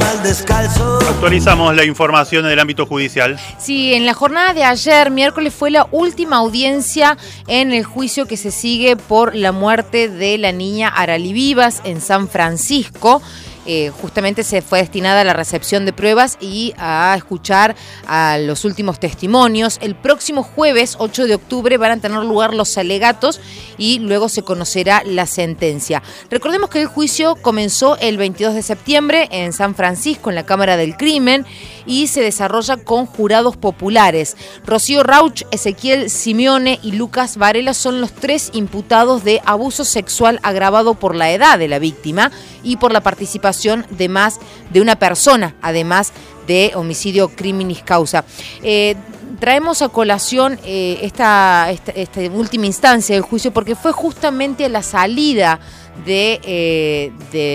al descalzo. Actualizamos la información del ámbito judicial. Sí, en la jornada de ayer, miércoles, fue la última audiencia en el juicio que se sigue por la muerte de la niña Aralí Vivas en San Francisco. Justamente se fue destinada a la recepción de pruebas y a escuchar a los últimos testimonios. El próximo jueves, 8 de octubre, van a tener lugar los alegatos y luego se conocerá la sentencia. Recordemos que el juicio comenzó el 22 de septiembre en San Francisco, en la Cámara del Crimen, y se desarrolla con jurados populares. Rocío Rauch, Ezequiel Simeone y Lucas Varela son los 3 imputados de abuso sexual agravado por la edad de la víctima y por la participación de más de una persona, además de homicidio criminis causa. Traemos a colación esta última instancia del juicio porque fue justamente a la salida de